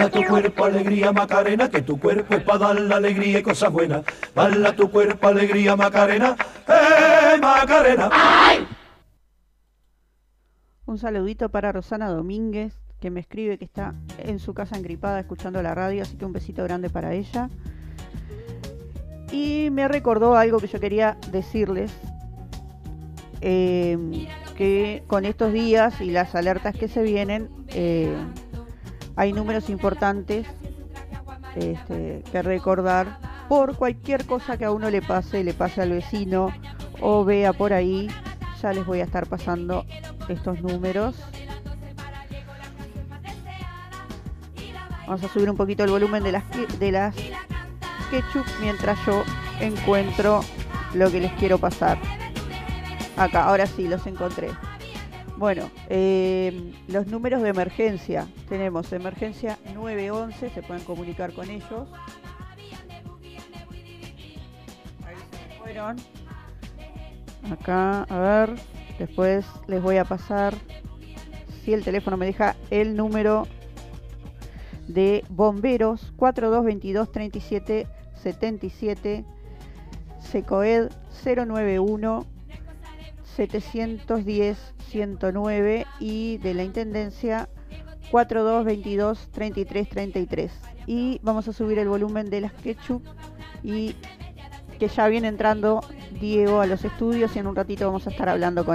Tu cuerpo alegría Macarena, que tu cuerpo es para dar la alegría y cosas buenas. Bala tu cuerpo alegría Macarena, Macarena. ¡Ay! Un saludito para Rosana Domínguez, que me escribe que está en su casa engripada escuchando la radio, así que un besito grande para ella. Y me recordó algo que yo quería decirles, que con estos días y las alertas que se vienen, hay números importantes que recordar por cualquier cosa que a uno le pase al vecino o vea por ahí. Ya les voy a estar pasando estos números. Vamos a subir un poquito el volumen de las ketchup mientras yo encuentro lo que les quiero pasar. Acá, ahora sí, los encontré. Bueno, los números de emergencia. Tenemos emergencia 911, se pueden comunicar con ellos. Ahí se fueron. Acá, a ver, después les voy a pasar, si el teléfono me deja, el número de bomberos 4222 37 77, SECOED 091 710 109 y de la Intendencia 4222 33 33. Y vamos a subir el volumen de las ketchup y que ya viene entrando Diego a los estudios y en un ratito vamos a estar hablando con